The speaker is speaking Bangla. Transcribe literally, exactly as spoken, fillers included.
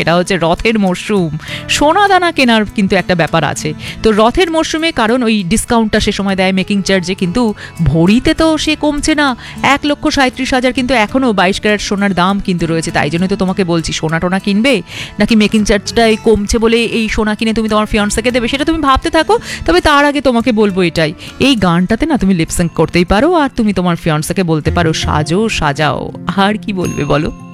সেটা হচ্ছে রথের মরশুম। সোনা দানা কেনার কিন্তু একটা ব্যাপার আছে। তো রথের মরশুমে কারণ ওই ডিসকাউন্টটা সে সময় দেয় মেকিং চার্জে, কিন্তু ভরিতে তো সে কমছে না। এক লক্ষ সাঁত্রিশ হাজার কিন্তু এখনও বাইশ ক্যারেট সোনার দাম কিন্তু রয়েছে। তাই জন্যই তো তোমাকে বলছি, সোনা টোনা কিনবে নাকি মেকিং চার্জটাই কমছে বলে এই সোনা কিনে তুমি তোমার ফিয়ান্সেকে দেবে, সেটা তুমি ভাবতে থাকো। তবে তার আগে তোমাকে বলবো এটাই, এই গানটাতে না তুমি লিপসিং করতেই পারো আর তুমি তোমার ফিয়ান্সেকে বলতে পারো সাজো সাজাও। আর কি বলবে বলো?